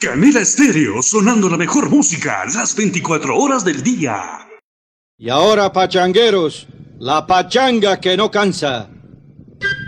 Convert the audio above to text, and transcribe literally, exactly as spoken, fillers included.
Canela Estéreo, sonando la mejor música las veinticuatro horas del día. Y ahora, pachangueros, la pachanga que no cansa.